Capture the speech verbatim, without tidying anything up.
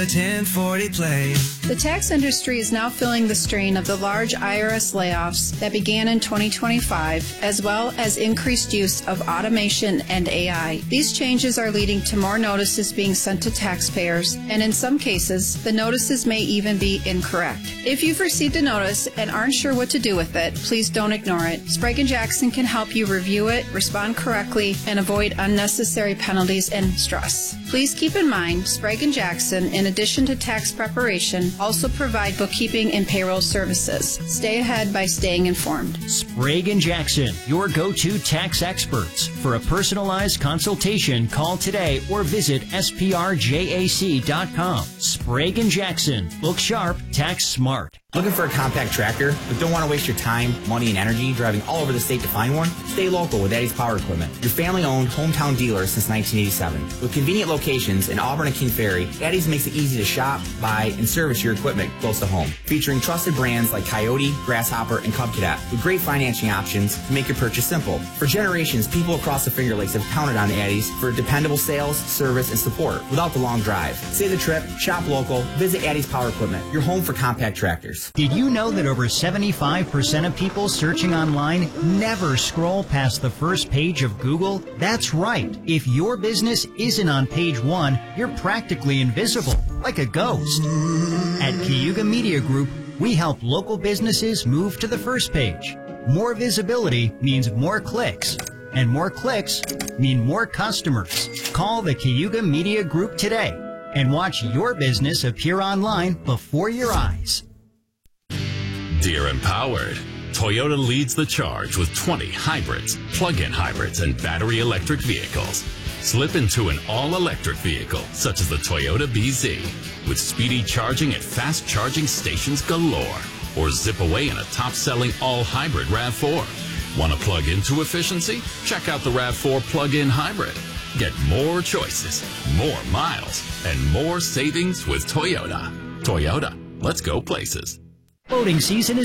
ten forty play. The tax industry is now feeling the strain of the large I R S layoffs that began in twenty twenty-five, as well as increased use of automation and A I. These changes are leading to more notices being sent to taxpayers, and in some cases, the notices may even be incorrect. If you've received a notice and aren't sure what to do with it, please don't ignore it. Sprague and Jackson can help you review it, respond correctly, and avoid unnecessary penalties and stress. Please keep in mind, Sprague and Jackson, in addition to tax preparation, also provide bookkeeping and payroll services. Stay ahead by staying informed. Sprague and Jackson, your go-to tax experts. For a personalized consultation, call today or visit S P R J A C dot com. Sprague and Jackson. Look sharp, tax smart. Looking for a compact tractor, but don't want to waste your time, money, and energy driving all over the state to find one? Stay local with Eddie's Power Equipment, your family-owned hometown dealer since nineteen eighty-seven. With convenient locations in Auburn and King Ferry, Eddie's makes it easy to shop, buy, and service your equipment close to home. Featuring trusted brands like Coyote, Grasshopper, and Cub Cadet, with great financing options to make your purchase simple. For generations, people across the Finger Lakes have counted on Eddie's for dependable sales, service, and support without the long drive. Save the trip, shop local, visit Eddie's Power Equipment, your home for compact tractors. Did you know that over seventy-five percent of people searching online never scroll past the first page of Google? That's right. If your business isn't on page one, you're practically invisible, like a ghost. At Cayuga Media Group, we help local businesses move to the first page. More visibility means more clicks, and more clicks mean more customers. Call the Cayuga Media Group today and watch your business appear online before your eyes. Dear Empowered, Toyota leads the charge with twenty hybrids, plug-in hybrids, and battery electric vehicles. Slip into an all-electric vehicle, such as the Toyota B Z, with speedy charging at fast charging stations galore. Or zip away in a top-selling all-hybrid RAV four. Want to plug into efficiency? Check out the RAV four plug-in hybrid. Get more choices, more miles, and more savings with Toyota. Toyota, let's go places. Boating season is